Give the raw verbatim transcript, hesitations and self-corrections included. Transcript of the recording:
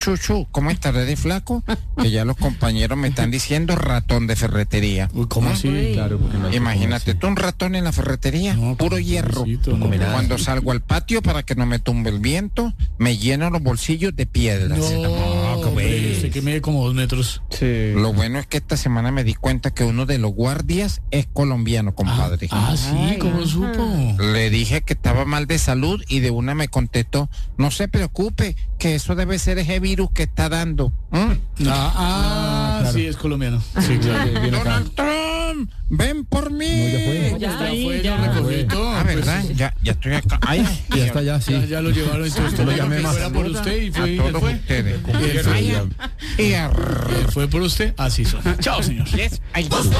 Chuchu, ¿cómo estaré de flaco? Que ya los compañeros me están diciendo ratón de ferretería. Uy, ¿cómo ¿Mm? así? Claro, porque no hay Imagínate tú un ratón en la ferretería, No, puro pues, hierro. pobrecito, no. Cuando salgo al patio para que no me tumbe el viento, me lleno los bolsillos de piedras. No, ¿cómo hombre, es? usted que mide como dos metros. Sí. Lo bueno es que esta semana me di cuenta que uno de los guardias es colombiano, compadre. Ah, sí, Ay, ¿cómo ajá. supo? Le dije que estaba mal de salud y de una me contestó, no se preocupe, que eso debe ser ese virus que está dando. ¿Mm? Ah, ah, Ah, claro. sí, es colombiano. Sí, claro. Viene acá. Donald Trump, ven por mí. No, ya fue. Ya está ahí, fue, ya. lo recogió y todo, Ah, pues, ¿verdad? Ya, ya estoy acá. Ay, Ya está, ya, sí. Ya, ya lo llevaron, entonces Yo lo usted llamé que más. fuera por usted y fue, a y él todos fue. ustedes. Y él fue. Ay, y arr- Él fue por usted, así son. Chao, señor. Yes, ay.